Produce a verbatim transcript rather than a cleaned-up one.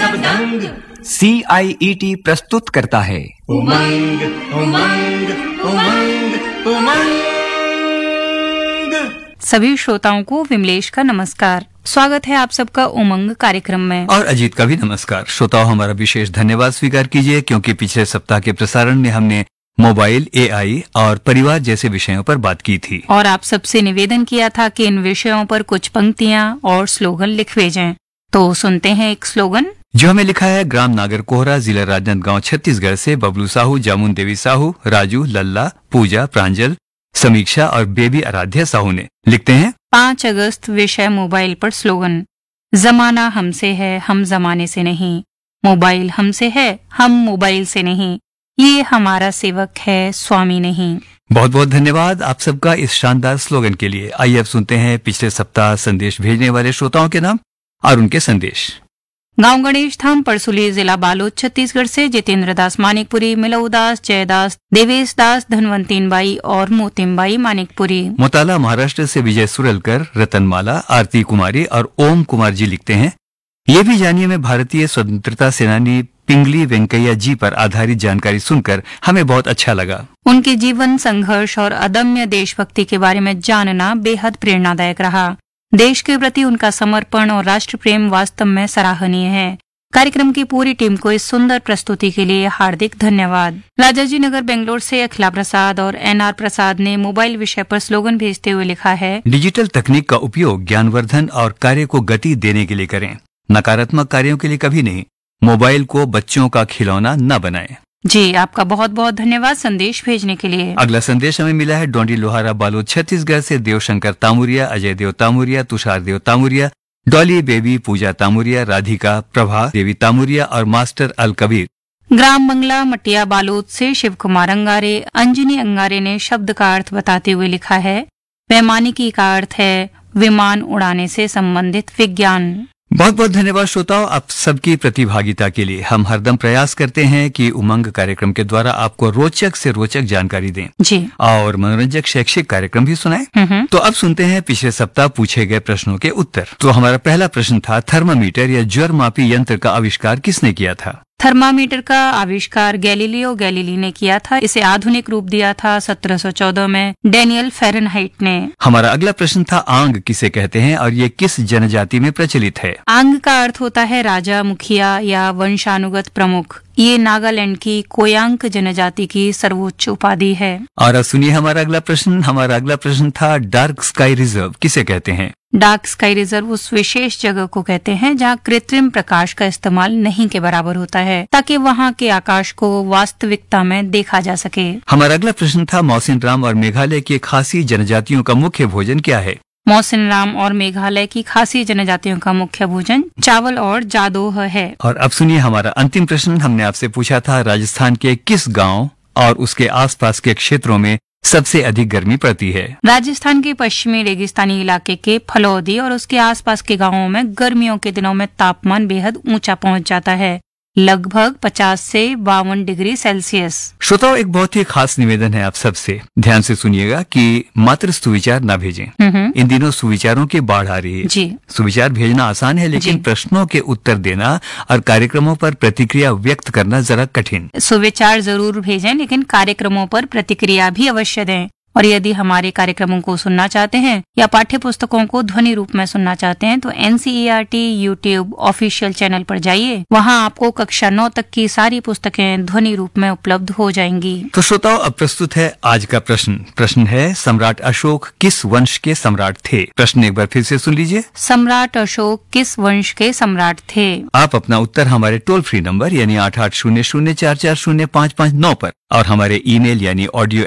सब दंग। सी आई E T प्रस्तुत करता है उमंग उमंग उमंग उमंग। सभी श्रोताओं को विमलेश का नमस्कार। स्वागत है आप सबका उमंग कार्यक्रम में। और अजीत का भी नमस्कार। श्रोताओं, हमारा विशेष धन्यवाद स्वीकार कीजिए क्योंकि पिछले सप्ताह के प्रसारण में हमने मोबाइल, ए आई और परिवार जैसे विषयों पर बात की थी और आप सबसे निवेदन किया था कि इन विषयों पर कुछ पंक्तियां और स्लोगन लिख भेजें। तो सुनते हैं एक स्लोगन जो हमें लिखा है ग्राम नागर कोहरा, जिला राजनांदगांव, छत्तीसगढ़ से बबलू साहू, जामुन देवी साहू, राजू, लल्ला, पूजा, प्रांजल, समीक्षा और बेबी आराध्या साहू ने। लिखते हैं पाँच अगस्त विषय मोबाइल पर स्लोगन। जमाना हमसे है, हम जमाने से नहीं। मोबाइल हमसे है, हम मोबाइल से नहीं। ये हमारा सेवक है, स्वामी नहीं। बहुत बहुत धन्यवाद आप सबका इस शानदार स्लोगन के लिए। आइए अब सुनते हैं पिछले सप्ताह संदेश भेजने वाले श्रोताओं के नाम और उनके संदेश। गांव गणेश धाम, परसुली, जिला बालोद, छत्तीसगढ़ से जितेंद्र दास मानिकपुरी, मिलऊ दास, जयदास, देवेश दास, धनवंतीन बाई और मोतिम बाई मानिकपुरी। मोताला, महाराष्ट्र से विजय सुरलकर, रतनमाला, आरती कुमारी और ओम कुमार जी लिखते हैं ये भी जानिए मैं भारतीय स्वतंत्रता सेनानी पिंगली वेंकैया जी पर आधारित जानकारी सुनकर हमें बहुत अच्छा लगा। उनके जीवन, संघर्ष और अदम्य देशभक्ति के बारे में जानना बेहद प्रेरणादायक रहा। देश के प्रति उनका समर्पण और राष्ट्र प्रेम वास्तव में सराहनीय है। कार्यक्रम की पूरी टीम को इस सुंदर प्रस्तुति के लिए हार्दिक धन्यवाद। राजाजी नगर, बेंगलोर से अखिला प्रसाद और एन आर प्रसाद ने मोबाइल विषय पर स्लोगन भेजते हुए लिखा है डिजिटल तकनीक का उपयोग ज्ञानवर्धन और कार्य को गति देने के लिए करें, नकारात्मक कार्यों के लिए कभी नहीं। मोबाइल को बच्चों का खिलौना न बनाएं। जी, आपका बहुत बहुत धन्यवाद संदेश भेजने के लिए। अगला संदेश हमें मिला है डोंडी लोहारा, बालोद, छत्तीसगढ़ से देवशंकर तामुरिया, अजय देव तामुरिया, तुषार देव तामुरिया, डॉली बेबी, पूजा तामुरिया, राधिका, प्रभा देवी तामुरिया और मास्टर अल कबीर। ग्राम बंगला, मटिया, बालोद से शिव कुमार अंगारे, अंजनी अंगारे ने शब्द का अर्थ बताते हुए लिखा है वैमानिकी का अर्थ है विमान उड़ाने से संबंधित विज्ञान। बहुत बहुत धन्यवाद श्रोताओं आप सबकी प्रतिभागिता के लिए। हम हरदम प्रयास करते हैं कि उमंग कार्यक्रम के द्वारा आपको रोचक से रोचक जानकारी दें जी और मनोरंजक शैक्षिक कार्यक्रम भी सुनाएं। तो अब सुनते हैं पिछले सप्ताह पूछे गए प्रश्नों के उत्तर। तो हमारा पहला प्रश्न था थर्मामीटर या ज्वरमापी यंत्र का आविष्कार किसने किया था? थर्मामीटर का आविष्कार गैलीलियो गैलीली ने किया था। इसे आधुनिक रूप दिया था सत्रह सौ चौदह में डैनियल फ़ारेनहाइट ने। हमारा अगला प्रश्न था आंग किसे कहते हैं और ये किस जनजाति में प्रचलित है? आंग का अर्थ होता है राजा, मुखिया या वंशानुगत प्रमुख। ये नागालैंड की कोयांक जनजाति की सर्वोच्च उपाधि है। और अब सुनिए हमारा अगला प्रश्न। हमारा अगला प्रश्न था डार्क स्काई रिजर्व किसे कहते हैं? डार्क स्काई रिजर्व उस विशेष जगह को कहते हैं जहाँ कृत्रिम प्रकाश का इस्तेमाल नहीं के बराबर होता है, ताकि वहाँ के आकाश को वास्तविकता में देखा जा सके। हमारा अगला प्रश्न था मौसिन राम और मेघालय की खासी जनजातियों का मुख्य भोजन क्या है? मौसिन राम और मेघालय की खासी जनजातियों का मुख्य भोजन चावल और जादोह है। और अब सुनिए हमारा अंतिम प्रश्न। हमने आपसे पूछा था राजस्थान के किस गाँव और उसके आसपास के क्षेत्रों में सबसे अधिक गर्मी पड़ती है? राजस्थान के पश्चिमी रेगिस्तानी इलाके के फलौदी और उसके आसपास के गांवों में गर्मियों के दिनों में तापमान बेहद ऊंचा पहुंच जाता है, लगभग पचास से बावन डिग्री सेल्सियस। श्रोताओं, एक बहुत ही खास निवेदन है आप सबसे, ध्यान से सुनिएगा कि मात्र सुविचार ना भेजें। इन दिनों सुविचारों की बाढ़ आ रही है जी। सुविचार भेजना आसान है, लेकिन प्रश्नों के उत्तर देना और कार्यक्रमों पर प्रतिक्रिया व्यक्त करना जरा कठिन। सुविचार जरूर भेजें, लेकिन कार्यक्रमों पर प्रतिक्रिया भी अवश्य दें। और यदि हमारे कार्यक्रमों को सुनना चाहते हैं या पाठ्य पुस्तकों को ध्वनि रूप में सुनना चाहते हैं तो N C E R T YouTube official channel पर जाइए। वहां आपको कक्षा नौ तक की सारी पुस्तकें ध्वनि रूप में उपलब्ध हो जाएंगी। तो श्रोताओं, अब प्रस्तुत है आज का प्रश्न। प्रश्न है सम्राट अशोक किस वंश के सम्राट थे? प्रश्न एक बार फिर से सुन लीजिए। सम्राट अशोक किस वंश के सम्राट थे? आप अपना उत्तर हमारे टोल फ्री नंबर यानी आठ आठ शून्य शून्य चार चार शून्य पाँच पाँच नौ पर और हमारे ईमेल यानी ऑडियो